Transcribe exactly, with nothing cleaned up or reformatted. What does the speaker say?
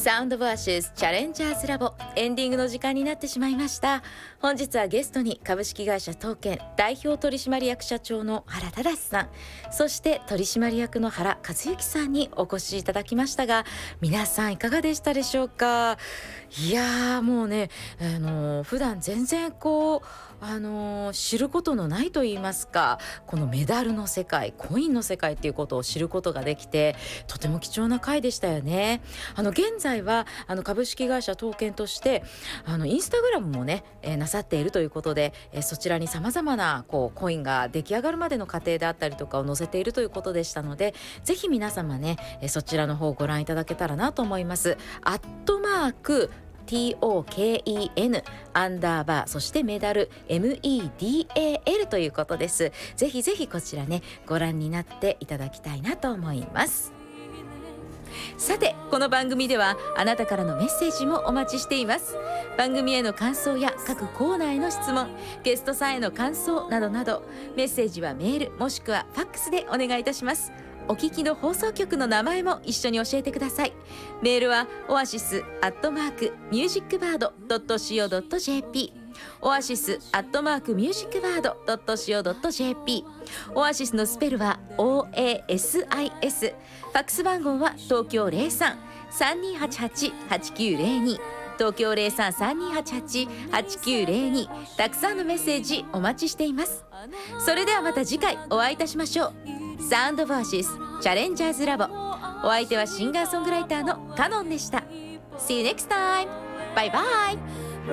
サウンドバーシスチャレンジャーズラボエンディングの時間になってしまいました。本日はゲストに株式会社東建代表取締役社長の原忠さん、そして取締役の原和幸さんにお越しいただきましたが、皆さんいかがでしたでしょうか。いやーもうね、あのー、普段全然こうあのー、知ることのないと言いますか、このメダルの世界、コインの世界っていうことを知ることができて、とても貴重な回でしたよね。あの現在はあの株式会社東建としてあのインスタグラムもね、えー、なさっているということで、えー、そちらにさまざまなこうコインが出来上がるまでの過程であったりとかを載せているということでしたので、ぜひ皆様ね、えー、そちらの方をご覧いただけたらなと思います。アットマークトークアンダーバー、そしてメダル メダル ということです。ぜひぜひこちらねご覧になっていただきたいなと思います。さて、この番組ではあなたからのメッセージもお待ちしています。番組への感想や各コーナーへの質問、ゲストさんへの感想などなど、メッセージはメールもしくはファックスでお願いいたします。お聞きの放送局の名前も一緒に教えてください。メールはオアシスアットマークミュージックバードドットシーオードットジェーピー、オアシスアットマークミュージックバードドットシーオードットジェーピー、オアシスのスペルは オーエーエスアイエス、ファックス番号は東京 ゼロさん さんにーはちはち はちきゅうゼロに、東京 ゼロさん さんにーはちはち はちきゅうゼロに、たくさんのメッセージお待ちしています。それではまた次回お会いいたしましょう。サウンドバーシスチャレンジャーズラボ、お相手はシンガーソングライターのカノンでした。 See you next time! バイバイ。